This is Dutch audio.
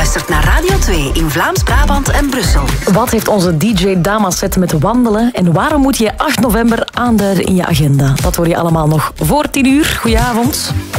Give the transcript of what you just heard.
luistert naar Radio 2 in Vlaams-Brabant en Brussel. Wat heeft onze DJ Damaset met wandelen en waarom moet je 8 november aanduiden in je agenda? Dat hoor je allemaal nog voor 10 uur. Goedenavond.